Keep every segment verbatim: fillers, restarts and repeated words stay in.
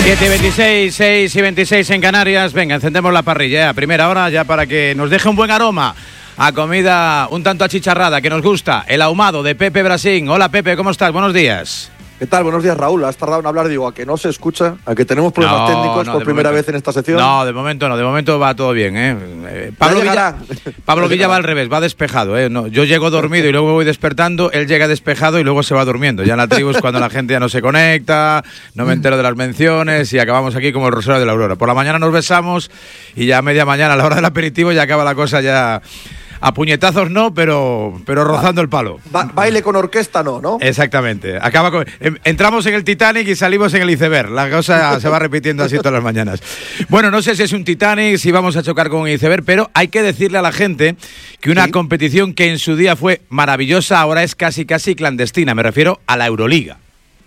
siete y veintiséis, seis y veintiséis en Canarias. Venga, encendemos la parrilla a primera hora ya para que nos deje un buen aroma a comida un tanto achicharrada que nos gusta. El ahumado de Pepe Brasín. Hola Pepe, ¿cómo estás? Buenos días. ¿Qué tal? Buenos días, Raúl. Has tardado en hablar, digo, a que no se escucha, a que tenemos problemas no, técnicos no, por primera momento, vez en esta sección. No, de momento no, de momento va todo bien, ¿eh? eh Pablo, Villa, Pablo Villa va al revés, va despejado, ¿eh? No, yo llego dormido y luego me voy despertando, él llega despejado y luego se va durmiendo. Ya en la tribu es cuando la gente ya no se conecta, no me entero de las menciones y acabamos aquí como el Rosario de la Aurora. Por la mañana nos besamos y ya a media mañana, a la hora del aperitivo, ya acaba la cosa ya... A puñetazos no, pero pero rozando el palo. Ba baile con orquesta no, ¿no? Exactamente. Acaba con, entramos en el Titanic y salimos en el iceberg. La cosa se va repitiendo así todas las mañanas. Bueno, no sé si es un Titanic, si vamos a chocar con un iceberg, pero hay que decirle a la gente que una ¿Sí? competición que en su día fue maravillosa ahora es casi casi clandestina. Me refiero a la Euroliga.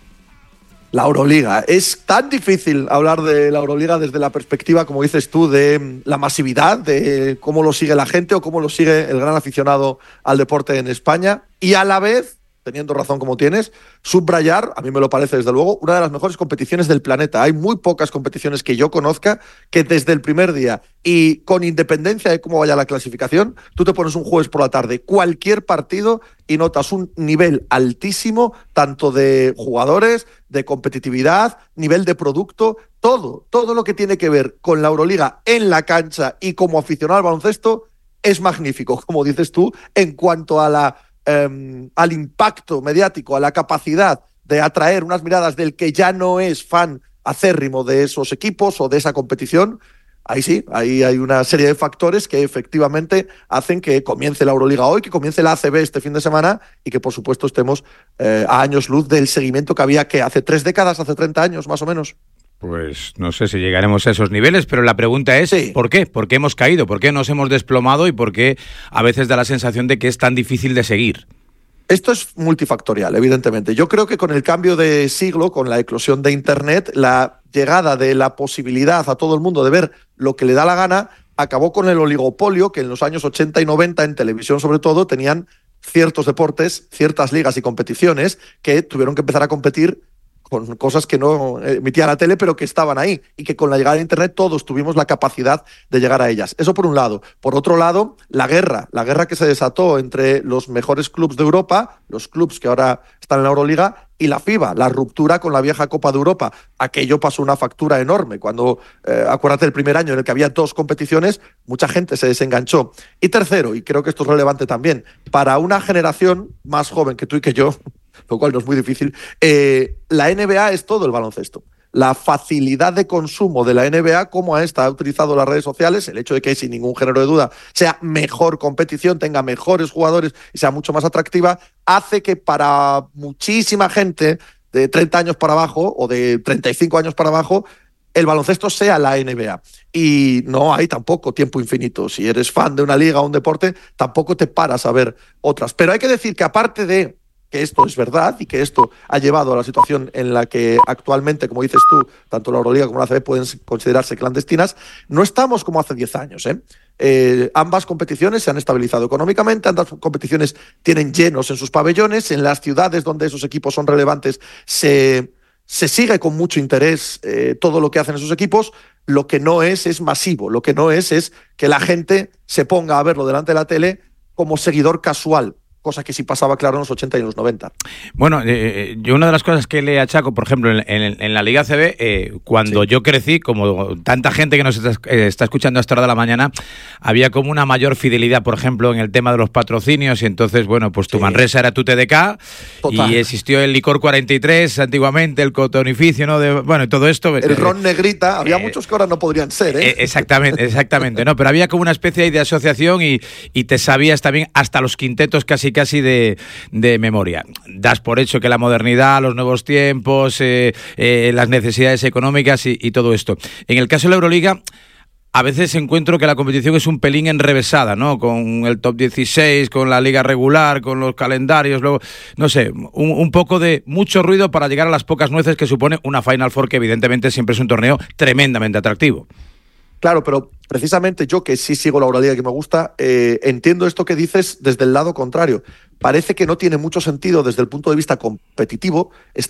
La Euroliga. Es tan difícil hablar de la Euroliga desde la perspectiva, como dices tú, de la masividad, de cómo lo sigue la gente o cómo lo sigue el gran aficionado al deporte en España. Y a la vez, teniendo razón como tienes, subrayar, a mí me lo parece desde luego, una de las mejores competiciones del planeta. Hay muy pocas competiciones que yo conozca que desde el primer día y con independencia de cómo vaya la clasificación, tú te pones un jueves por la tarde, cualquier partido y notas un nivel altísimo, tanto de jugadores, de competitividad, nivel de producto, todo, todo lo que tiene que ver con la Euroliga en la cancha y como aficionado al baloncesto es magnífico, como dices tú, en cuanto a la eh, al impacto mediático, a la capacidad de atraer unas miradas del que ya no es fan acérrimo de esos equipos o de esa competición. Ahí sí, ahí hay una serie de factores que efectivamente hacen que comience la Euroliga hoy, que comience la A C B este fin de semana y que por supuesto estemos eh, a años luz del seguimiento que había que hace tres décadas, hace treinta años más o menos. Pues no sé si llegaremos a esos niveles, pero la pregunta es sí. ¿por qué? ¿Por qué hemos caído? ¿Por qué nos hemos desplomado? ¿Y por qué a veces da la sensación de que es tan difícil de seguir? Esto es multifactorial, evidentemente. Yo creo que con el cambio de siglo, con la eclosión de Internet, la llegada de la posibilidad a todo el mundo de ver lo que le da la gana, acabó con el oligopolio que en los años ochenta y noventa, en televisión sobre todo, tenían ciertos deportes, ciertas ligas y competiciones que tuvieron que empezar a competir con cosas que no emitía la tele, pero que estaban ahí, y que con la llegada de Internet todos tuvimos la capacidad de llegar a ellas. Eso por un lado. Por otro lado, la guerra, la guerra que se desató entre los mejores clubes de Europa, los clubes que ahora están en la Euroliga, y la FIBA, la ruptura con la vieja Copa de Europa. Aquello pasó una factura enorme. Cuando, eh, acuérdate del primer año en el que había dos competiciones, mucha gente se desenganchó. Y tercero, y creo que esto es relevante también, para una generación más joven que tú y que yo, lo cual no es muy difícil, eh, la N B A es todo el baloncesto. La facilidad de consumo de la N B A, como a esta ha utilizado las redes sociales, el hecho de que sin ningún género de duda sea mejor competición, tenga mejores jugadores y sea mucho más atractiva, hace que para muchísima gente de treinta años para abajo o de treinta y cinco años para abajo, el baloncesto sea la N B A. Y no hay tampoco tiempo infinito. Si eres fan de una liga o un deporte, tampoco te paras a ver otras. Pero hay que decir que aparte de que esto es verdad y que esto ha llevado a la situación en la que actualmente, como dices tú, tanto la Euroliga como la A C B pueden considerarse clandestinas, no estamos como hace diez años, ¿eh? Eh, ambas competiciones se han estabilizado económicamente, ambas competiciones tienen llenos en sus pabellones, en las ciudades donde esos equipos son relevantes se, se sigue con mucho interés eh, todo lo que hacen esos equipos. Lo que no es es masivo, lo que no es es que la gente se ponga a verlo delante de la tele como seguidor casual, cosa que sí pasaba, claro, en los ochenta y en los noventa. Bueno, eh, yo una de las cosas que le achaco, por ejemplo, en, en, en la Liga A C B, eh, cuando sí. yo crecí, como tanta gente que nos está, eh, está escuchando a esta hora de la mañana, había como una mayor fidelidad, por ejemplo, en el tema de los patrocinios, y entonces, bueno, pues tu sí. Manresa era tu T D K, total. Y existió el licor cuarenta y tres antiguamente, el cotonificio, ¿no? De, bueno, y todo esto. El eh, ron negrita, había eh, muchos que ahora no podrían ser, ¿eh? eh exactamente, exactamente, ¿no? Pero había como una especie de asociación y, y te sabías también hasta los quintetos casi casi de, de memoria. Das por hecho que la modernidad, los nuevos tiempos, eh, eh, las necesidades económicas y, y todo esto. En el caso de la Euroliga, a veces encuentro que la competición es un pelín enrevesada, ¿no? Con el top dieciséis, con la liga regular, con los calendarios, luego, no sé, un, un poco de mucho ruido para llegar a las pocas nueces que supone una Final Four, que evidentemente siempre es un torneo tremendamente atractivo. Claro, pero precisamente yo, que sí sigo la Euroliga, que me gusta, eh, entiendo esto que dices desde el lado contrario. Parece que no tiene mucho sentido desde el punto de vista competitivo estar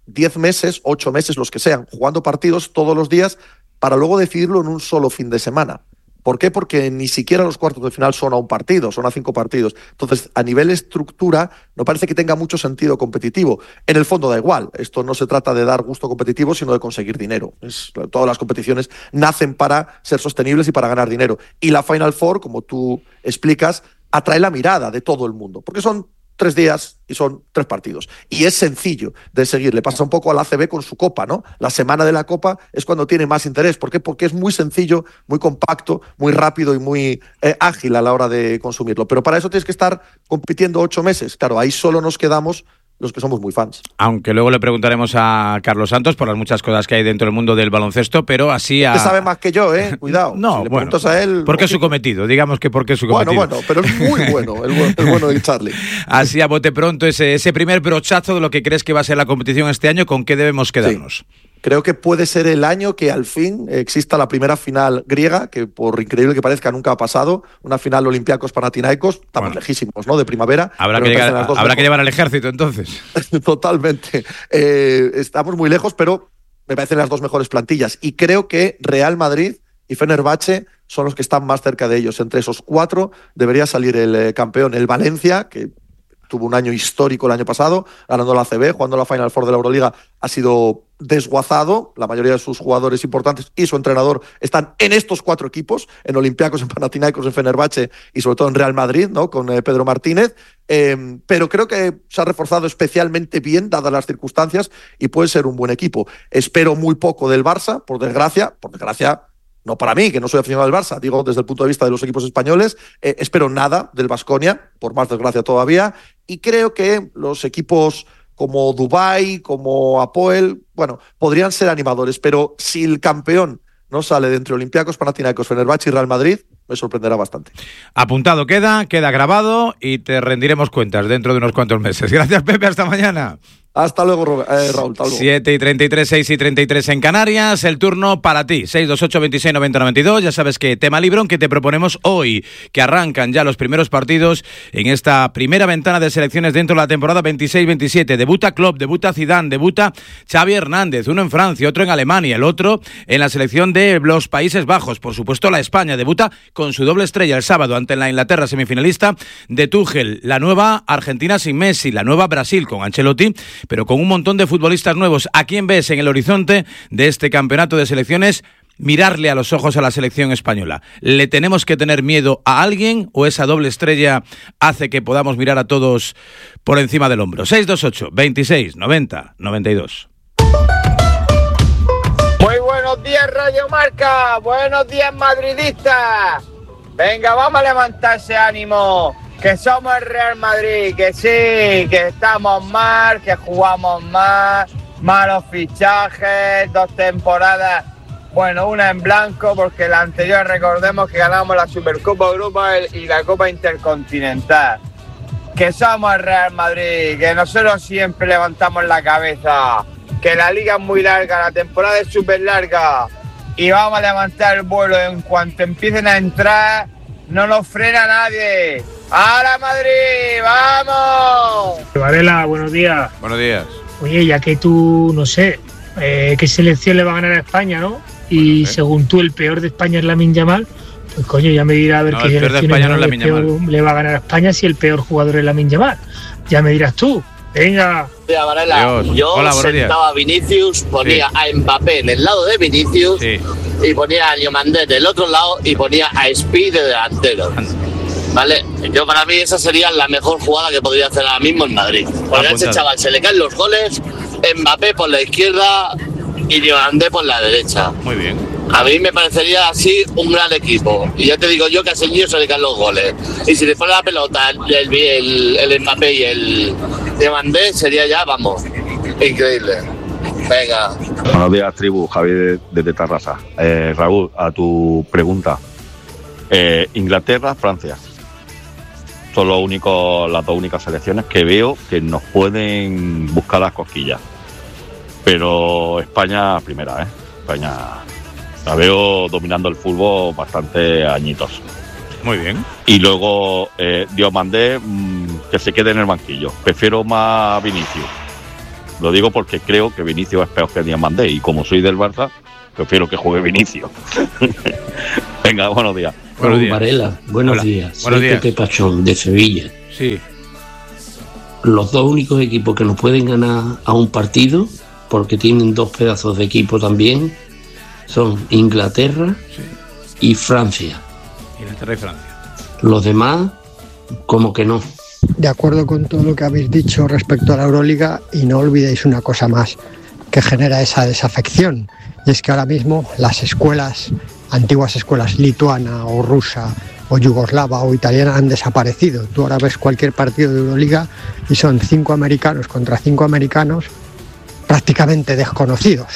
diez meses, ocho meses, los que sean, jugando partidos todos los días para luego decidirlo en un solo fin de semana. ¿Por qué? Porque ni siquiera los cuartos de final son a un partido, son a cinco partidos. Entonces, a nivel estructura, no parece que tenga mucho sentido competitivo. En el fondo da igual. Esto no se trata de dar gusto competitivo, sino de conseguir dinero. Es, todas las competiciones nacen para ser sostenibles y para ganar dinero. Y la Final Four, como tú explicas, atrae la mirada de todo el mundo, porque son tres días y son tres partidos. Y es sencillo de seguir. Le pasa un poco al A C B con su Copa, ¿no? La semana de la Copa es cuando tiene más interés. ¿Por qué? Porque es muy sencillo, muy compacto, muy rápido y muy eh, ágil a la hora de consumirlo. Pero para eso tienes que estar compitiendo ocho meses. Claro, ahí solo nos quedamos los que somos muy fans. Aunque luego le preguntaremos a Carlos Santos por las muchas cosas que hay dentro del mundo del baloncesto, pero así a... Usted sabe más que yo, ¿eh? Cuidado. No, si le bueno, preguntas a él... porque es su cometido, digamos que porque es su cometido. Bueno, bueno, pero es muy bueno, el, bu- el bueno de Charlie. Así a bote pronto, ese, ese primer brochazo de lo que crees que va a ser la competición este año, ¿con qué debemos quedarnos? Sí. Creo que puede ser el año que al fin exista la primera final griega, que por increíble que parezca nunca ha pasado, una final Olympiacos-Panathinaikos, estamos bueno, lejísimos, ¿no? De primavera. Habrá, que, llegar, habrá que llevar al ejército entonces. Totalmente. Eh, estamos muy lejos, pero me parecen las dos mejores plantillas. Y creo que Real Madrid y Fenerbahce son los que están más cerca de ellos. Entre esos cuatro debería salir el eh, campeón, el Valencia, que tuvo un año histórico el año pasado, ganando la A C B, jugando la Final Four de la Euroliga, ha sido desguazado. La mayoría de sus jugadores importantes y su entrenador están en estos cuatro equipos, en Olympiacos, en Panathinaikos, en Fenerbahce y sobre todo en Real Madrid, ¿no? Con eh, Pedro Martínez. Eh, pero creo que se ha reforzado especialmente bien, dadas las circunstancias, y puede ser un buen equipo. Espero muy poco del Barça, por desgracia, por desgracia, no para mí, que no soy aficionado al Barça, digo desde el punto de vista de los equipos españoles. Eh, espero nada del Baskonia, por más desgracia todavía, y creo que los equipos como Dubái, como Apoel, bueno, podrían ser animadores, pero si el campeón no sale de entre Olympiacos, Panathinaikos, Fenerbahce y Real Madrid, me sorprenderá bastante. Apuntado queda, queda grabado y te rendiremos cuentas dentro de unos cuantos meses. Gracias, Pepe, hasta mañana. Hasta luego, eh, Raúl. Hasta luego. siete y treinta y tres, seis y treinta y tres en Canarias. El turno para ti. seis dos ocho, veintiséis, noventa, noventa y dos. Ya sabes que tema librón que te proponemos hoy, que arrancan ya los primeros partidos en esta primera ventana de selecciones dentro de la temporada veintiséis veintisiete. Debuta Klopp, debuta Zidane, debuta Xavi Hernández. Uno en Francia, otro en Alemania, el otro en la selección de los Países Bajos. Por supuesto, la España debuta con su doble estrella el sábado ante la Inglaterra semifinalista de Tuchel. La nueva Argentina sin Messi, la nueva Brasil con Ancelotti, pero con un montón de futbolistas nuevos. ¿A quién ves en el horizonte de este campeonato de selecciones? Mirarle a los ojos a la selección española. ¿Le tenemos que tener miedo a alguien o esa doble estrella hace que podamos mirar a todos por encima del hombro? seis dos ocho, veintiséis, noventa, noventa y dos. Muy buenos días, Radio Marca. Buenos días, madridistas. Venga, vamos a levantar ese ánimo. Que somos el Real Madrid, que sí, que estamos mal, que jugamos mal, malos fichajes, dos temporadas, bueno, una en blanco, porque la anterior recordemos que ganamos la Supercopa Europa y la Copa Intercontinental. Que somos el Real Madrid, que nosotros siempre levantamos la cabeza, que la liga es muy larga, la temporada es súper larga, y vamos a levantar el vuelo en cuanto empiecen a entrar, no nos frena nadie. ¡Hala, Madrid! ¡Vamos! Varela, buenos días. Buenos días. Oye, ya que tú, no sé, eh, qué selección le va a ganar a España, ¿no? Y bueno, según tú, el peor de España es Lamine Yamal, pues coño, ya me dirá a ver no, qué selección no le, peor, le va a ganar a España si el peor jugador es Lamine Yamal. Ya me dirás tú. Venga. Mira, Varela, yo Hola, sentaba a Vinicius, ponía sí. a Mbappé en el lado de Vinicius sí. y ponía a Diomandé del otro lado y ponía a Speed de delantero. Vale, yo para mí esa sería la mejor jugada que podría hacer ahora mismo en Madrid. Porque a ese chaval se le caen los goles, Mbappé por la izquierda y Diomandé por la derecha. Muy bien. A mí me parecería así un gran equipo. Y ya te digo yo que a ese niño se le caen los goles. Y si le pone la pelota el, el, el Mbappé y el Diomandé, sería ya, vamos, increíble. Venga. Buenos días, tribu. Javier desde Tarrasa. Eh, Raúl, a tu pregunta. Eh, Inglaterra, Francia. Son los únicos, las dos únicas selecciones que veo que nos pueden buscar las cosquillas. Pero España primera, ¿eh? España la veo dominando el fútbol bastante añitos. Muy bien. Y luego eh, Diomandé mmm, que se quede en el banquillo. Prefiero más Vinicius. Lo digo porque creo que Vinicius es peor que Diamandé y como soy del Barça, prefiero que juegue Vinicius. Venga, buenos días. Buenos días. Varela, buenos Hola. días. Buenos Soy días. Pepe Pachón, de Sevilla. Sí. Los dos únicos equipos que nos pueden ganar a un partido, porque tienen dos pedazos de equipo también, son Inglaterra Sí. y Francia. Inglaterra y Francia. Los demás, como que no. De acuerdo con todo lo que habéis dicho respecto a la Euroliga, y no olvidéis una cosa más que genera esa desafección, y es que ahora mismo las escuelas, antiguas escuelas lituana o rusa o yugoslava o italiana han desaparecido. Tú ahora ves cualquier partido de Euroliga y son cinco americanos contra cinco americanos prácticamente desconocidos.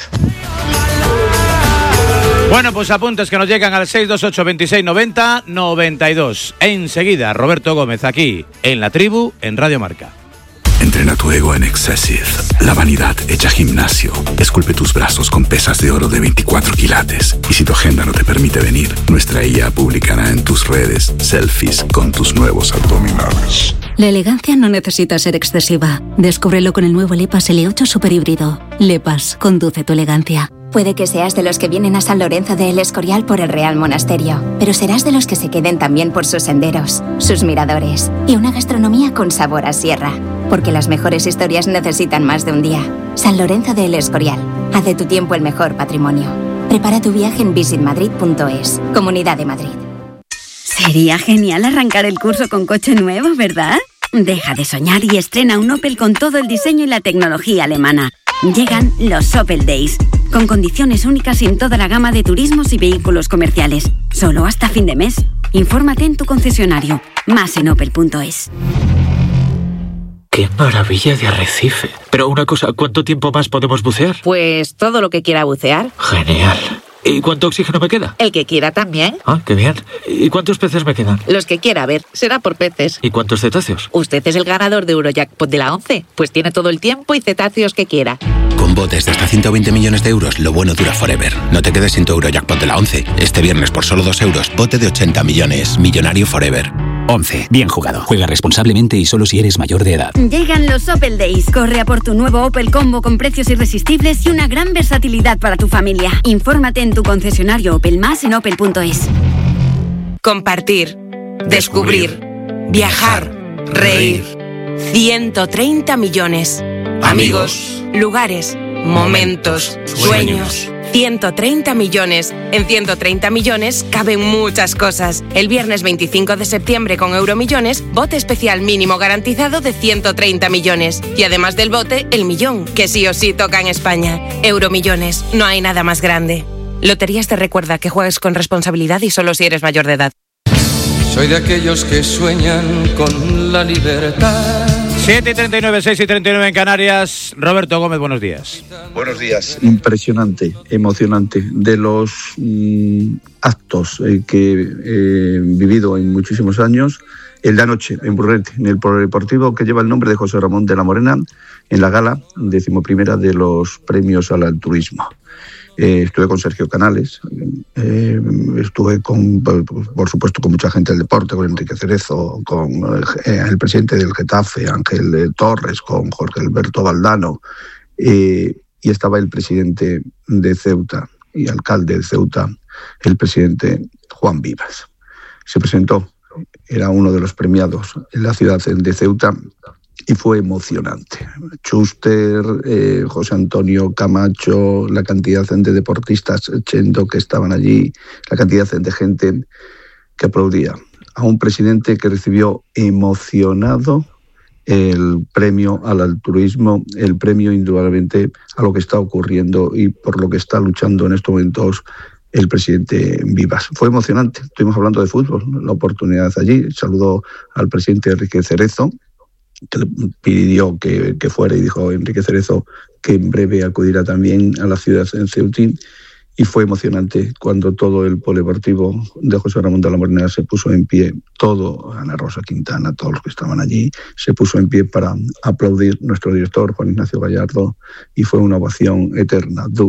Bueno, pues apuntes que nos llegan al seis dos ocho, veintiséis, noventa, noventa y dos. Enseguida, Roberto Gómez, aquí, en La Tribu, en Radio Marca. Entrena tu ego en Excessive, la vanidad hecha gimnasio. Esculpe tus brazos con pesas de oro de veinticuatro quilates. Y si tu agenda no te permite venir, nuestra I A publicará en tus redes selfies con tus nuevos abdominales. La elegancia no necesita ser excesiva. Descúbrelo con el nuevo Lepas L ocho Super Híbrido. Lepas, conduce tu elegancia. Puede que seas de los que vienen a San Lorenzo de El Escorial por el Real Monasterio, pero serás de los que se queden también por sus senderos, sus miradores y una gastronomía con sabor a sierra. Porque las mejores historias necesitan más de un día. San Lorenzo de El Escorial. Haz de tu tiempo el mejor patrimonio. Prepara tu viaje en visit madrid punto es. Comunidad de Madrid. Sería genial arrancar el curso con coche nuevo, ¿verdad? Deja de soñar y estrena un Opel con todo el diseño y la tecnología alemana. Llegan los Opel Days, con condiciones únicas en toda la gama de turismos y vehículos comerciales. Solo hasta fin de mes. Infórmate en tu concesionario. Más en opel punto es. ¡Qué maravilla de arrecife! Pero una cosa, ¿cuánto tiempo más podemos bucear? Pues todo lo que quiera bucear. Genial. ¿Y cuánto oxígeno me queda? El que quiera también. Ah, qué bien. ¿Y cuántos peces me quedan? Los que quiera ver. Será por peces. ¿Y cuántos cetáceos? Usted es el ganador de Eurojackpot de la once. Pues tiene todo el tiempo y cetáceos que quiera. Con botes de hasta ciento veinte millones de euros, lo bueno dura forever. No te quedes sin tu Eurojackpot de la once. Este viernes por solo dos euros, bote de ochenta millones. Millonario forever. once. Bien jugado. Juega responsablemente y solo si eres mayor de edad. Llegan los Opel Days. Corre a por tu nuevo Opel Combo con precios irresistibles y una gran versatilidad para tu familia. Infórmate en tu concesionario Opel Más en opel punto es. Compartir, descubrir, viajar, reír. ciento treinta millones. Amigos, lugares, momentos, sueños. ciento treinta millones. En ciento treinta millones caben muchas cosas. El viernes veinticinco de septiembre con Euromillones, bote especial mínimo garantizado de ciento treinta millones. Y además del bote, el millón, que sí o sí toca en España. Euromillones, no hay nada más grande. Loterías te recuerda que juegues con responsabilidad y solo si eres mayor de edad. Soy de aquellos que sueñan con la libertad. siete y treinta y nueve, seis y treinta y nueve en Canarias. Roberto Gómez, buenos días. Buenos días. Impresionante, emocionante. De los mm, actos eh, que he vivido en muchísimos años, el de anoche en Burrete, en el polideportivo que lleva el nombre de José Ramón de la Morena, en la gala decimoprimera de los premios al turismo. Eh, estuve con Sergio Canales, eh, estuve con, por supuesto, con mucha gente del deporte, con Enrique Cerezo, con eh, el presidente del Getafe, Ángel eh, Torres, con Jorge Alberto Valdano, eh, y estaba el presidente de Ceuta y alcalde de Ceuta, el presidente Juan Vivas. Se presentó, era uno de los premiados en la ciudad de Ceuta, y fue emocionante. Schuster, eh, José Antonio Camacho, la cantidad de deportistas, Chendo, que estaban allí, la cantidad de gente que aplaudía a un presidente que recibió emocionado el premio al altruismo, el premio indudablemente a lo que está ocurriendo y por lo que está luchando en estos momentos el presidente Vivas. Fue emocionante. Estuvimos hablando de fútbol, la oportunidad allí. Saludó al presidente Enrique Cerezo, que le pidió que, que fuera, y dijo Enrique Cerezo que en breve acudirá también a la ciudad en Ceutín. Y fue emocionante cuando todo el polideportivo de José Ramón de la Morena se puso en pie, todo, Ana Rosa Quintana, todos los que estaban allí, se puso en pie para aplaudir nuestro director, Juan Ignacio Gallardo, y fue una ovación eterna, dura,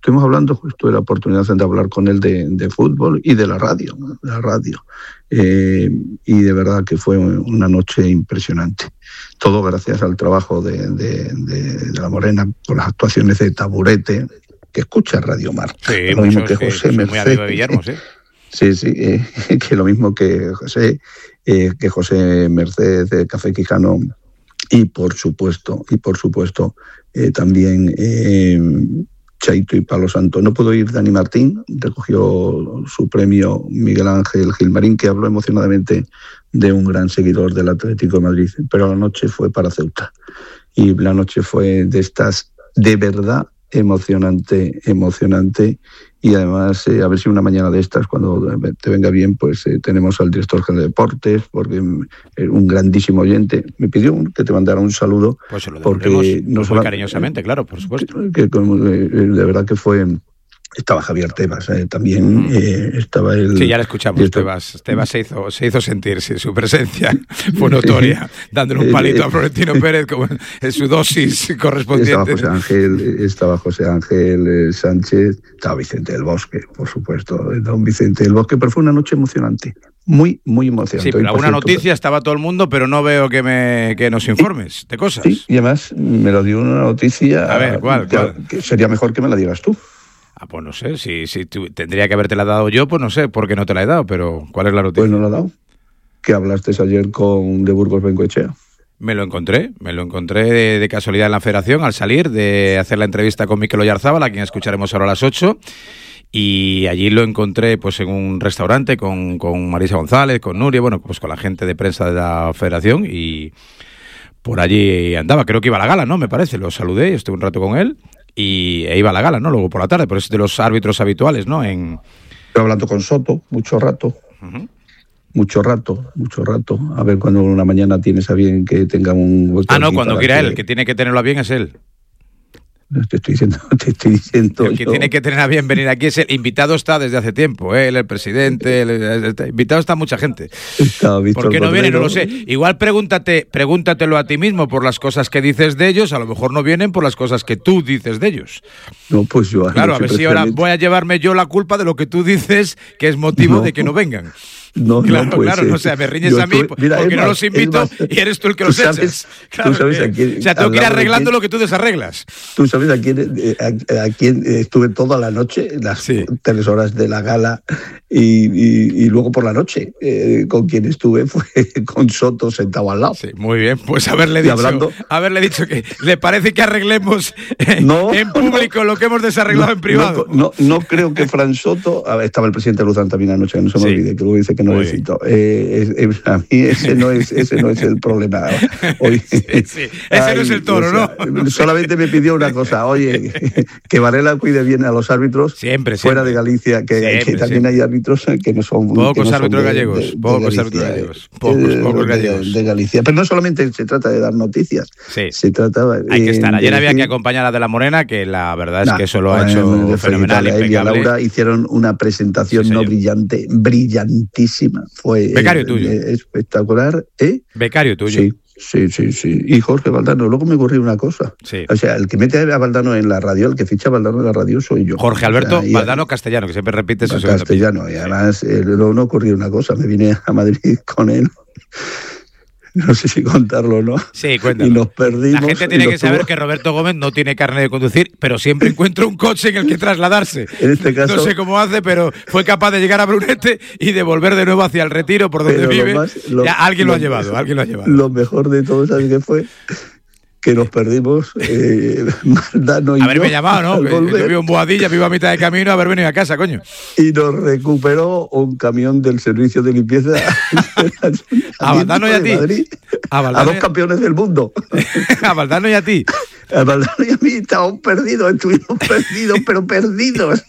estuvimos hablando, pues, tuve la oportunidad de hablar con él de, de fútbol y de la radio, ¿no? la radio. Eh, y de verdad que fue una noche impresionante. Todo gracias al trabajo de, de, de, de la Morena, con las actuaciones de Taburete, que escucha Radio Mar. Sí, lo mismo que José sí, Merced. Muy amigo de Guillermo, sí. Sí, sí, eh, que lo mismo que José, eh, que José Merced de Café Quijano, y por supuesto, y por supuesto, eh, también eh, Chaito y Palo Santo. No pudo ir Dani Martín, recogió su premio Miguel Ángel Gilmarín, que habló emocionadamente de un gran seguidor del Atlético de Madrid, pero la noche fue para Ceuta. Y la noche fue de estas, de verdad, emocionante, emocionante. Y además, eh, a ver si una mañana de estas, cuando te venga bien, pues eh, tenemos al director general de deportes, porque eh, un grandísimo oyente me pidió que te mandara un saludo. Pues se lo porque devolvemos no muy solo, cariñosamente, claro, por supuesto. Que, que, eh, de verdad que fue... Estaba Javier Tebas, eh, también eh, estaba el... Sí, ya le escuchamos, esto... Tebas. Tebas se hizo, se hizo sentir, sí, su presencia fue notoria, dándole un palito a Florentino Pérez como en su dosis correspondiente. Estaba José Ángel, estaba José Ángel eh, Sánchez, estaba Vicente del Bosque, por supuesto, don Vicente del Bosque, pero fue una noche emocionante, muy, muy emocionante. Sí, pero alguna noticia, estaba todo el mundo, pero no veo que, me, que nos informes de cosas. Sí, y además me lo dio una noticia... A ver, ¿cuál? Que, cuál? que sería mejor que me la digas tú. Ah, pues no sé, si, si tú, tendría que haberte la dado yo, pues no sé por qué no te la he dado, pero ¿cuál es la noticia? Pues no la he dado. Que hablaste ayer con de Burgos Bengoechea. Me lo encontré, me lo encontré de, de casualidad en la federación al salir de hacer la entrevista con Mikel Oyarzábal, a quien escucharemos ahora a las ocho, y allí lo encontré pues en un restaurante con, con Marisa González, con Nuria, bueno, pues con la gente de prensa de la federación, y por allí andaba, creo que iba a la gala, ¿no? Me parece, lo saludé, estuve un rato con él. Y e iba a la gala, ¿no? Luego por la tarde, pero es de los árbitros habituales, ¿no? En... Estoy hablando con Soto, mucho rato, uh-huh. mucho rato, mucho rato. A ver cuando una mañana tienes a bien que tenga un... Ah, no, cuando quiera que... él, el que tiene que tenerlo a bien es él. Te estoy diciendo, te estoy diciendo. El que yo. tiene que tener a bien venir aquí es el invitado, está desde hace tiempo, ¿eh? Él, el presidente, el, el, el invitado está mucha gente. Está ¿Por qué no viene? No lo sé. Igual pregúntate, pregúntatelo a ti mismo por las cosas que dices de ellos, a lo mejor no vienen por las cosas que tú dices de ellos. No, pues yo. Claro, a ver si ahora voy a llevarme yo la culpa de lo que tú dices que es motivo no. de que no vengan. No, claro, no, pues, claro, no sé, me riñes a mí estoy, mira, porque no los invito más, y eres tú el que los sabes, echas. Claro, tú sabes a quién, o sea, tengo que ir arreglando lo que tú desarreglas. Tú sabes a quién, a, a quién estuve toda la noche, las sí. tres horas de la gala, y, y, y luego por la noche, eh, con quien estuve fue con Soto sentado al lado. Sí, muy bien, pues haberle dicho, hablando, haberle dicho que le parece que arreglemos no, en público no, lo que hemos desarreglado no, en privado. No, no, no creo que Fran Soto, a ver, estaba el presidente Luzán también anoche, que no se me sí. olvide, que luego dice que no le cito. Eh, es, es, a mí ese no es ese no es el problema. Hoy, sí, sí. Ese ay, no es el toro, o sea, ¿no? Solamente me pidió una cosa, oye, que Varela cuide bien a los árbitros siempre, fuera siempre. de Galicia, que, siempre, que también siempre. hay árbitros que no son pocos que no árbitros son de, gallegos, de, de pocos Galicia, árbitros gallegos, pocos, pocos gallegos. De, de Galicia. Pero no solamente se trata de dar noticias, sí. se trata de, hay que estar. Ayer de había decir, que acompañar a De la Morena, que la verdad es nah, que eso lo ha hecho fenomenal, impecable. Ella y Laura hicieron una presentación sí, no brillante, brillantísima. Fue becario tuyo. Espectacular, ¿eh? Becario tuyo. Sí, sí, sí, sí. Y Jorge Valdano, luego me ocurrió una cosa. Sí. O sea, el que mete a Valdano en la radio, el que ficha a Valdano en la radio soy yo. Jorge Alberto o sea, Valdano Castellano, que siempre repite eso. Castellano, y además eh, luego no ocurrió una cosa, me vine a Madrid con él. No sé si contarlo o no. Sí, cuéntalo. Y nos perdimos. La gente tiene que saber tuvo... que Roberto Gómez no tiene carnet de conducir, pero siempre encuentra un coche en el que trasladarse. En este caso... No sé cómo hace, pero fue capaz de llegar a Brunete y de volver de nuevo hacia el Retiro, por donde vive. Más, lo, ya, alguien lo, lo ha llevado, mejor, alguien lo ha llevado. Lo mejor de todo, ¿sabes qué fue? Que nos perdimos, eh, Valdano y haberme yo, llamado, ¿no? Volver, yo vivo en Boadilla, vivo a mitad de camino, haber venido a casa, coño. Y nos recuperó un camión del servicio de limpieza a Valdano y a ti. Madrid, a, a dos campeones del mundo. A Valdano y a ti. A Valdano y a mí estábamos perdidos, estuvimos perdidos, pero perdidos.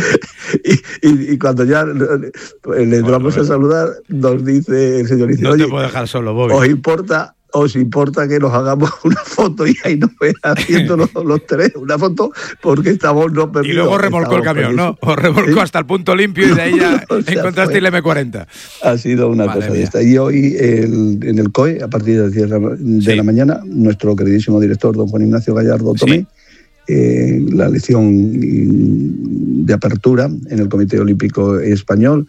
y, y, y cuando ya le bueno, vamos bueno. a saludar, nos dice el señor, dice, no oye, te puedo dejar solo, Bobby. ¿os importa? ¿Os importa que nos hagamos una foto y ahí nos ven haciendo los, los tres una foto? Porque estamos no perdidos. Y luego remolcó el camión, ¿no? O remolcó ¿sí? hasta el punto limpio y de ahí ya o sea, encontraste fue, el eme cuarenta. Ha sido una Madre cosa mía. de esta. Y hoy el, en el C O E, a partir de las diez de sí. la mañana, nuestro queridísimo director, don Juan Ignacio Gallardo Tomé, sí. eh, la lección de apertura en el Comité Olímpico Español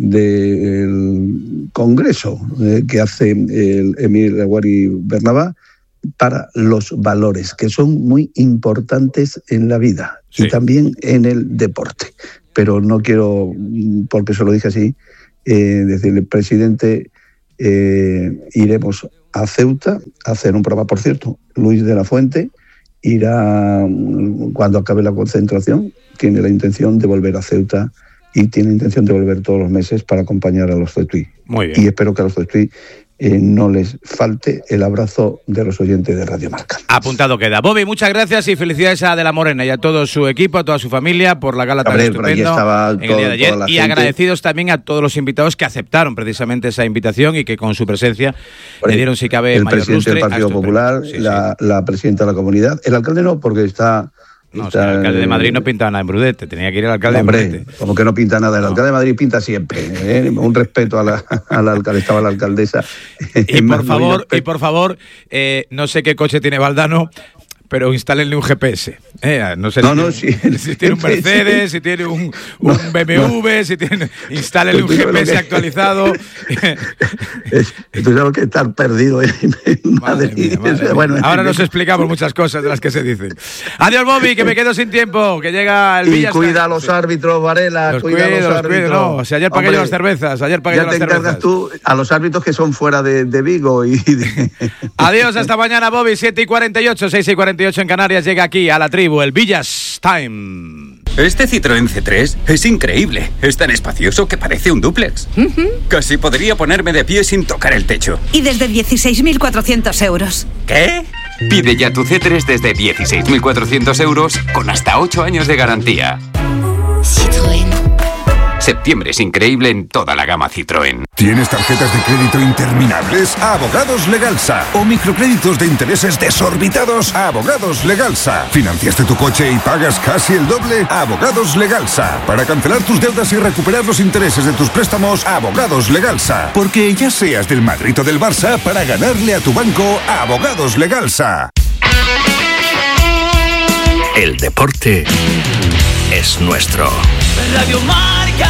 del congreso eh, que hace el Emir Rawari Bernabá para los valores, que son muy importantes en la vida sí. y también en el deporte. Pero no quiero, porque se lo dije así, eh, decirle, presidente, eh, iremos a Ceuta a hacer un programa. Por cierto, Luis de la Fuente irá, cuando acabe la concentración, tiene la intención de volver a Ceuta y tiene intención de volver todos los meses para acompañar a los Ceutí. Muy bien. Y espero que a los Ceutí eh, no les falte el abrazo de los oyentes de Radio Marca. Apuntado queda. Bobby, muchas gracias y felicidades a De la Morena y a todo su equipo, a toda su familia por la gala tan estupendo en el día de ayer. Y agradecidos también a todos los invitados que aceptaron precisamente esa invitación y que con su presencia le dieron, si cabe, el mayor presidente del Partido Popular, sí, la, sí. la presidenta de la comunidad, el alcalde no, porque está... No, o sea, el alcalde de Madrid no pinta nada en Brudete, tenía que ir al alcalde no, hombre, de Brudete. Como que no pinta nada, el alcalde no. de Madrid pinta siempre, ¿eh? Un respeto a la, a la alcalde, estaba la alcaldesa. Y por favor, y por favor, eh, no sé qué coche tiene Valdano, pero instálenle un G P S. Eh, no sé no, si, no, sí, si tiene un Mercedes, si tiene un, un no, B M W, no. si tiene, instálenle un G P S actualizado. Esto es algo que estar perdido en Madrid. Mía, madre bueno, mía. Ahora nos explicamos muchas cosas de las que se dicen. Adiós, Bobby, que me quedo sin tiempo, que llega el y Villas. Cuida a los árbitros, Varela, los cuida cuido, a los, los árbitros. Cuido, no, si ayer pagué yo las cervezas, ayer pagué ya yo las te cervezas. encargas tú a los árbitros que son fuera de, de Vigo y de... Adiós, hasta mañana, Bobby, siete y cuarenta y ocho, seis y cuarenta y ocho en Canarias. Llega aquí a la tribu, el Villas Time. Este Citroën C tres es increíble. Es tan espacioso que parece un dúplex. Uh-huh. Casi podría ponerme de pie sin tocar el techo. Y desde dieciséis mil cuatrocientos euros. ¿Qué? Pide ya tu C tres desde dieciséis mil cuatrocientos euros con hasta ocho años de garantía. Citroën. Septiembre es increíble en toda la gama Citroën. ¿Tienes tarjetas de crédito interminables? Abogados Legalsa. ¿O microcréditos de intereses desorbitados? Abogados Legalsa. ¿Financiaste tu coche y pagas casi el doble? Abogados Legalsa. Para cancelar tus deudas y recuperar los intereses de tus préstamos, Abogados Legalsa. Porque ya seas del Madrid o del Barça, para ganarle a tu banco, Abogados Legalsa. El deporte es nuestro. Radio Marca.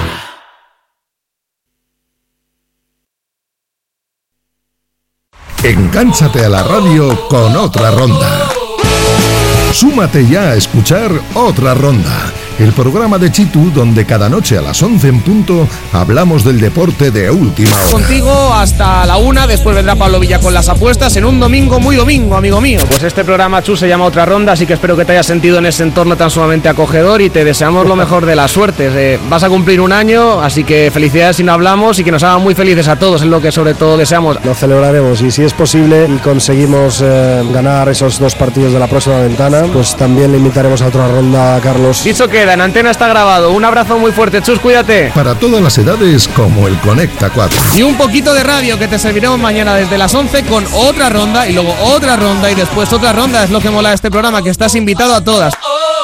Engánchate a la radio con Otra Ronda. Súmate ya a escuchar Otra Ronda, el programa de Chitu donde cada noche a las once en punto hablamos del deporte de última hora. Contigo hasta la una, después vendrá Pablo Villa con las apuestas en un domingo muy domingo, amigo mío. Pues este programa, Chu, se llama Otra Ronda, así que espero que te hayas sentido en ese entorno tan sumamente acogedor y te deseamos lo mejor de las suertes. Eh, vas a cumplir un año, así que felicidades si no hablamos y que nos hagan muy felices a todos, es lo que sobre todo deseamos. Lo celebraremos y si es posible y conseguimos eh, ganar esos dos partidos de la próxima ventana, pues también le invitaremos a Otra Ronda a Carlos. Dicho queda, en antena está grabado. Un abrazo muy fuerte, Chus, cuídate. Para todas las edades, como el Conecta cuatro. Y un poquito de radio que te serviremos mañana desde las once con Otra Ronda y luego otra ronda y después otra ronda. Es lo que mola de este programa, que estás invitado a todas.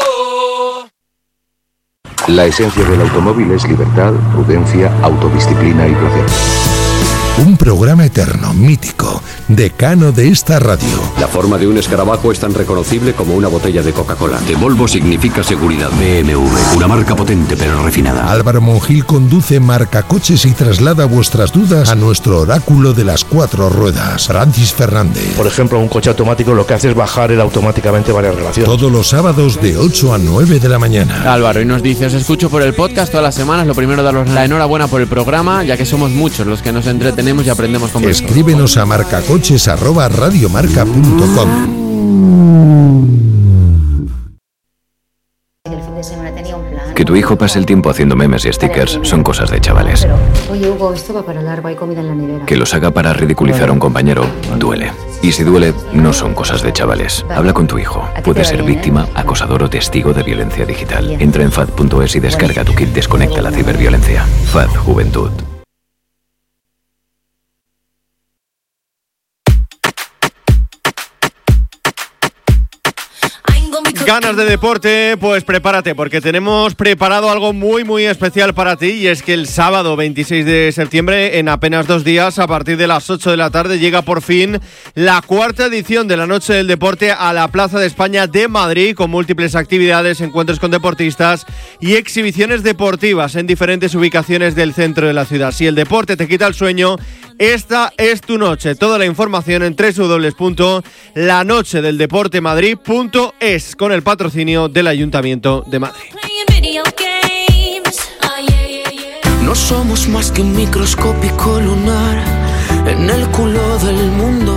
La esencia del automóvil es libertad, prudencia, autodisciplina y placer. Un programa eterno, mítico, decano de esta radio. La forma de un escarabajo es tan reconocible como una botella de Coca-Cola. De Volvo significa seguridad. B M W, una marca potente pero refinada. Álvaro Monjil conduce Marcacoches y traslada vuestras dudas a nuestro oráculo de las cuatro ruedas, Francis Fernández. Por ejemplo, un coche automático lo que hace es bajar él automáticamente varias relaciones. Todos los sábados de ocho a nueve de la mañana. Álvaro, y nos dice, os escucho por el podcast todas las semanas. Lo primero, daros la enhorabuena por el programa, ya que somos muchos los que nos entretenemos y aprendemos con vosotros. Escríbenos a marcacoches arroba radiomarca punto com. Que tu hijo pase el tiempo haciendo memes y stickers son cosas de chavales. Pero, oye, Hugo, esto va para largo, hay comida en la nevera. Que los haga para ridiculizar a un compañero duele. Y si duele, no son cosas de chavales. Habla con tu hijo. Puede ser víctima, acosador o testigo de violencia digital. Entra en fad punto es y descarga tu kit Desconecta la ciberviolencia. F A D Juventud. Ganas de deporte, pues prepárate, porque tenemos preparado algo muy muy especial para ti, y es que el sábado veintiséis de septiembre, en apenas dos días, a partir de las ocho de la tarde, llega por fin la cuarta edición de la Noche del Deporte a la Plaza de España de Madrid, con múltiples actividades, encuentros con deportistas y exhibiciones deportivas en diferentes ubicaciones del centro de la ciudad. Si el deporte te quita el sueño, esta es tu noche. Toda la información en doble u doble u doble u punto la noche del deporte madrid punto es, con el patrocinio del Ayuntamiento de Madrid. No somos más que un microscópico lunar en el culo del mundo.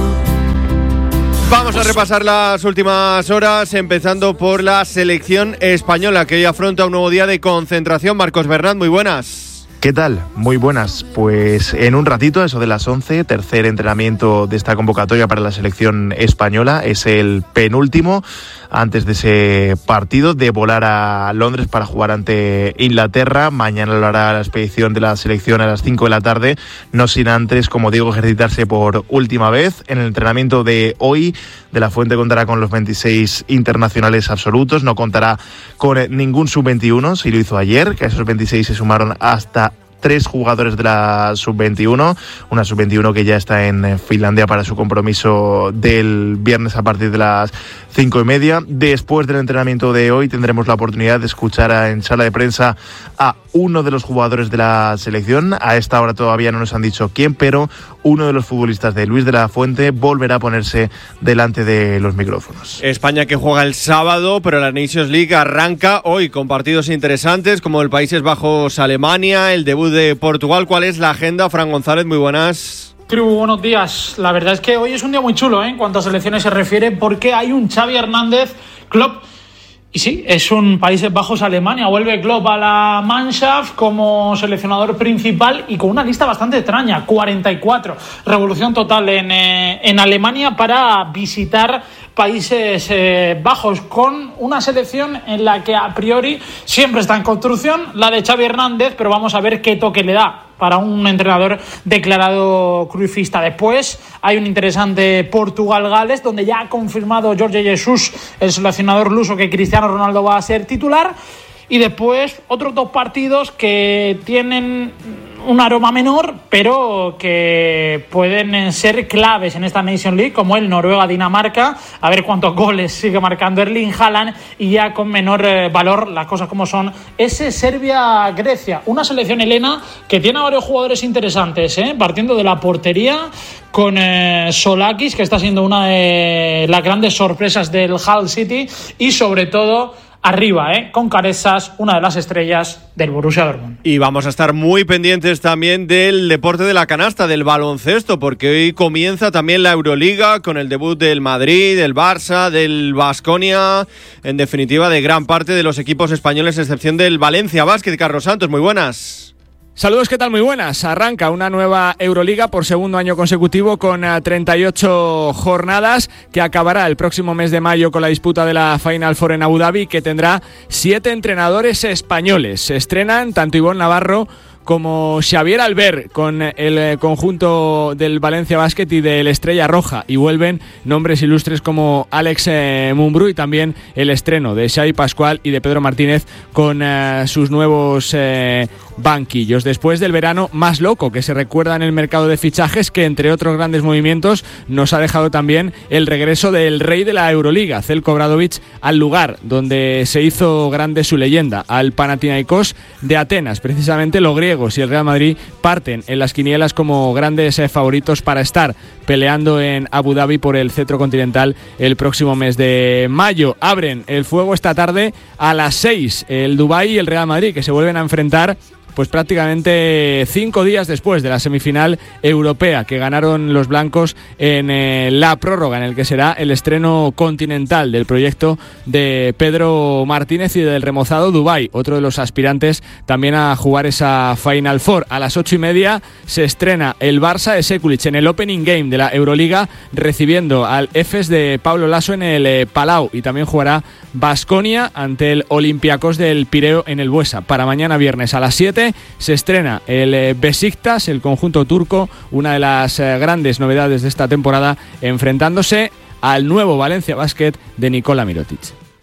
Vamos a repasar las últimas horas, empezando por la selección española, que hoy afronta un nuevo día de concentración. Marcos Bernat, muy buenas. ¿Qué tal? Muy buenas. Pues en un ratito, eso de las once, tercer entrenamiento de esta convocatoria para la selección española. Es el penúltimo antes de ese partido de volar a Londres para jugar ante Inglaterra. Mañana lo hará la expedición de la selección a las cinco de la tarde, no sin antes, como digo, ejercitarse por última vez. En el entrenamiento de hoy, De La Fuente contará con los veintiséis internacionales absolutos, no contará con ningún sub veintiuno, si lo hizo ayer, que a esos veintiséis se sumaron hasta tres jugadores de la sub veintiuno, una sub veintiuno que ya está en Finlandia para su compromiso del viernes a partir de las cinco y media. Después del entrenamiento de hoy tendremos la oportunidad de escuchar a, en sala de prensa a uno de los jugadores de la selección. A esta hora todavía no nos han dicho quién, pero uno de los futbolistas de Luis de la Fuente volverá a ponerse delante de los micrófonos. España que juega el sábado, pero la Nations League arranca hoy con partidos interesantes como el Países Bajos-Alemania, el debut de Portugal. ¿Cuál es la agenda? Fran González, muy buenas. Tribu, buenos días. La verdad es que hoy es un día muy chulo, ¿eh? En cuanto a selecciones se refiere, porque hay un Xavi Hernández Klopp. Y sí, es un Países Bajos-Alemania. Vuelve Klopp a la Mannschaft como seleccionador principal y con una lista bastante extraña, cuarenta y cuatro. Revolución total en, eh, en Alemania para visitar Países eh, Bajos, con una selección en la que a priori siempre está en construcción, la de Xavi Hernández, pero vamos a ver qué toque le da para un entrenador declarado cruifista. Después hay un interesante Portugal-Gales, donde ya ha confirmado Jorge Jesus, el seleccionador luso, que Cristiano Ronaldo va a ser titular. Y después otros dos partidos que tienen un aroma menor, pero que pueden ser claves en esta Nation League, como el Noruega-Dinamarca, a ver cuántos goles sigue marcando Erling Haaland, y ya con menor eh, valor, las cosas como son, ese Serbia-Grecia, una selección helena que tiene a varios jugadores interesantes, ¿eh? Partiendo de la portería, con eh, Solakis, que está siendo una de las grandes sorpresas del Hull City, y sobre todo arriba, ¿eh? Con Caresas, una de las estrellas del Borussia Dortmund. Y vamos a estar muy pendientes también del deporte de la canasta, del baloncesto, porque hoy comienza también la Euroliga con el debut del Madrid, del Barça, del Baskonia, en definitiva de gran parte de los equipos españoles, a excepción del Valencia Basket. Carlos Santos, muy buenas. Saludos, ¿qué tal? Muy buenas. Arranca una nueva Euroliga por segundo año consecutivo con treinta y ocho jornadas, que acabará el próximo mes de mayo con la disputa de la Final Four en Abu Dhabi, que tendrá siete entrenadores españoles. Se estrenan tanto Ivonne Navarro como Xavier Albert con el conjunto del Valencia Basket y del Estrella Roja, y vuelven nombres ilustres como Alex eh, Mumbrú, y también el estreno de Xavi Pascual y de Pedro Martínez con eh, sus nuevos eh, banquillos. Después del verano más loco que se recuerda en el mercado de fichajes, que entre otros grandes movimientos nos ha dejado también el regreso del rey de la Euroliga, Zeljko Obradović, al lugar donde se hizo grande su leyenda, al Panathinaikos de Atenas. Precisamente los griegos y el Real Madrid parten en las quinielas como grandes eh, favoritos para estar peleando en Abu Dhabi por el cetro continental el próximo mes de mayo. Abren el fuego esta tarde a las seis el Dubái y el Real Madrid, que se vuelven a enfrentar pues prácticamente cinco días después de la semifinal europea que ganaron los blancos en eh, la prórroga, en el que será el estreno continental del proyecto de Pedro Martínez y del remozado Dubái, otro de los aspirantes también a jugar esa Final Four. A las ocho y media se estrena el Barça de Sekulic en el Opening Game de la Euroliga, recibiendo al Efes de Pablo Laso en el eh, Palau, y también jugará Baskonia ante el Olympiacos del Pireo en el Buesa. Para mañana viernes a las siete se estrena el Besiktas, el conjunto turco, una de las grandes novedades de esta temporada, enfrentándose al nuevo Valencia Basket de Nikola Mirotic.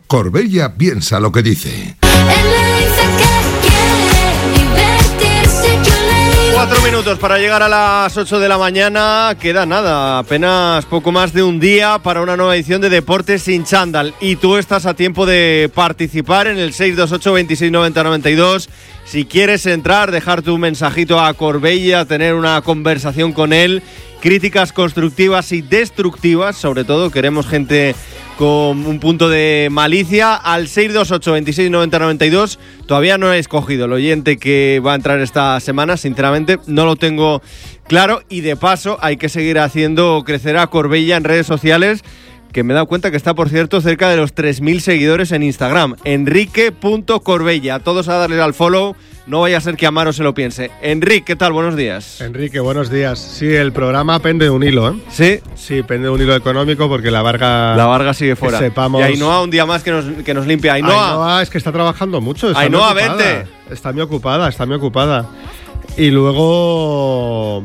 Corbella piensa lo que dice. Cuatro minutos para llegar a las ocho de la mañana. Queda nada, apenas poco más de un día para una nueva edición de Deportes sin chándal. Y tú estás a tiempo de participar en el seis dos ocho, veintiséis noventa, noventa y dos. Si quieres entrar, dejar tu mensajito a Corbella, tener una conversación con él. Críticas constructivas y destructivas, sobre todo queremos gente con un punto de malicia. Al seis dos ocho, veintiséis noventa, noventa y dos. Todavía no he escogido el oyente que va a entrar esta semana, sinceramente no lo tengo claro. Y de paso hay que seguir haciendo crecer a Corbella en redes sociales, que me he dado cuenta que está, por cierto, cerca de los tres mil seguidores en Instagram. Enrique punto Corbella, todos a darle al follow. No vaya a ser que Amaro se lo piense. Enrique, ¿qué tal? Buenos días. Enrique, buenos días. Sí, el programa pende de un hilo, ¿eh? ¿Sí? Sí, pende de un hilo económico porque la Varga... La Varga sigue fuera. Sepamos... Y Ainhoa, un día más que nos, que nos limpia. Ainhoa. Ainhoa es que está trabajando mucho. Está Ainhoa, vente. Está muy ocupada, está muy ocupada. Y luego...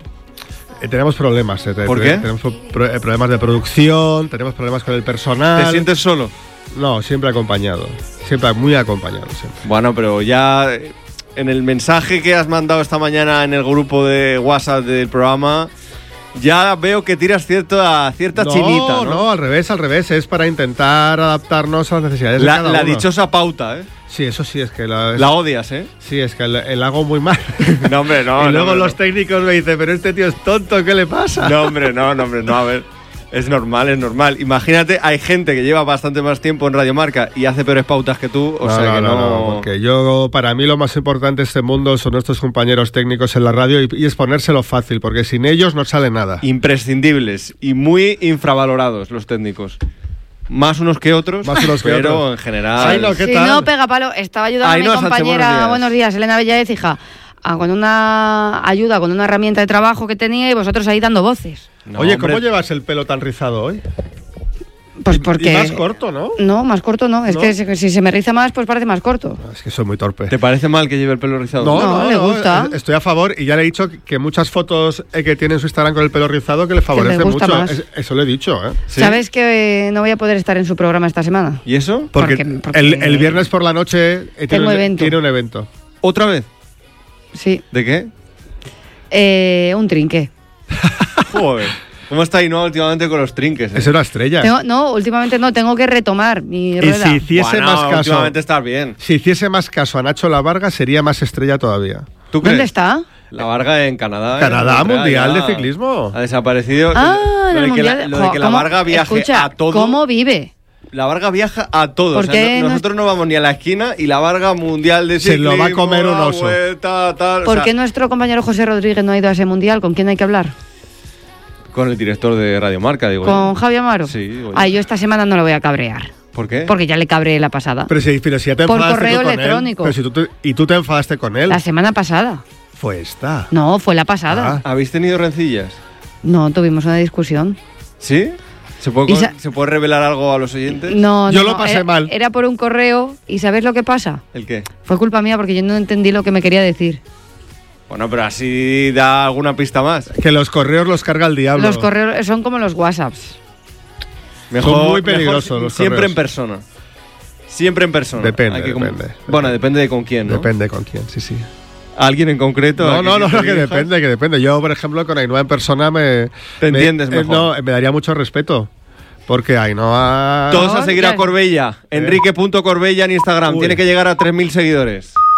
Eh, tenemos problemas. Eh, ¿Por qué? Tenemos pro- eh, problemas de producción, tenemos problemas con el personal. ¿Te sientes solo? No, siempre acompañado. Siempre muy acompañado, siempre. Bueno, pero ya... En el mensaje que has mandado esta mañana en el grupo de WhatsApp del programa, ya veo que tiras cierta, cierta no, chinita, ¿no? No, al revés, al revés. Es para intentar adaptarnos a las necesidades la, de cada la uno. dichosa pauta, ¿eh? Sí, eso sí, es que la, es, la odias, ¿eh? Sí, es que la, la hago muy mal. No, hombre, no. Y luego no, los no. técnicos me dicen, pero este tío es tonto, ¿qué le pasa? No, hombre, no, no, hombre, no, a ver. Es normal, es normal. Imagínate, hay gente que lleva bastante más tiempo en Radio Marca y hace peores pautas que tú, o no, sea no, que no... no, no, porque yo, para mí lo más importante de este mundo son nuestros compañeros técnicos en la radio y, y es ponérselo fácil, porque sin ellos no sale nada. Imprescindibles y muy infravalorados los técnicos. Más unos que otros, más unos que pero otros. en general... Ay, no, ¿qué si tal? no, pega palo. Estaba ayudando Ay, a mi no, compañera, Sánchez, buenos días, Elena Bellaez, hija, a, con una ayuda, con una herramienta de trabajo que tenía y vosotros ahí dando voces. No, Oye, ¿cómo hombre. llevas el pelo tan rizado hoy? Pues porque... Y más corto, ¿no? No, más corto no. Es ¿No? que si, si se me riza más, pues parece más corto. Es que soy muy torpe. ¿Te parece mal que lleve el pelo rizado? No, no, no le gusta. Estoy a favor y ya le he dicho que muchas fotos que tiene en su Instagram con el pelo rizado que le favorece que mucho. Es, eso lo he dicho, ¿eh? ¿Sí? ¿Sabes que no voy a poder estar en su programa esta semana? ¿Y eso? Porque, porque, porque el, el viernes por la noche tiene un, evento. tiene un evento. ¿Otra vez? Sí. ¿De qué? Eh, un trinque. Joder. ¿Cómo está Ainhoa últimamente con los trinques? Eh? Es una estrella. Tengo, no, últimamente no, tengo que retomar mi rueda. Y si hiciese bueno, más caso, últimamente estás bien. Si hiciese más caso a Nacho La Varga, sería más estrella todavía. ¿Tú crees? ¿Dónde está? La Varga en Canadá. Canadá, en Mundial ya. de Ciclismo. Ha desaparecido. Ah, lo, de el que mundial. la, lo de que la Varga viaje Escucha, a todo. ¿cómo vive? La Varga viaja a todo. ¿Por o sea, qué no, no nosotros no vamos ni a la esquina y la Varga Mundial de Ciclismo. Se lo va a comer un oso. Vuelta, tal, ¿Por o sea, qué nuestro compañero José Rodríguez no ha ido a ese mundial? ¿Con quién hay que hablar? Con el director de Radio Marca, digo. ¿Con Javi Amaro? Sí, digo. Ay, yo esta semana no lo voy a cabrear. ¿Por qué? Porque ya le cabré la pasada. Pero si, pero si ya te Por enfadaste correo tú con electrónico. Él, pero si tú te, y tú te enfadaste con él. La semana pasada. Fue esta. No, fue la pasada. Ah. ¿Habéis tenido rencillas? No, tuvimos una discusión. ¿Sí? ¿Se puede, Sa- ¿Se puede revelar algo a los oyentes? No, no, Yo lo no, pasé era, mal. Era por un correo y ¿sabes lo que pasa? ¿El qué? Fue culpa mía porque yo no entendí lo que me quería decir. Bueno, pero así da alguna pista más. Que los correos los carga el diablo. Los correos son como los WhatsApps. Mejor, Son muy peligrosos mejor los siempre correos. en persona. Siempre en persona. Depende, Hay que com- depende. Bueno, depende de con quién, ¿no? Depende con quién, sí, sí. ¿Alguien en concreto? No, ¿A no, quién no, te no, que dirijas? depende, que depende. Yo, por ejemplo, con Ainhoa en persona me... Te me- entiendes eh, mejor. No, me daría mucho respeto. Porque Ainhoa... Todos a seguir a ya. Corbella. Enrique punto Corbella en Instagram. Uy. Tiene que llegar a tres mil seguidores.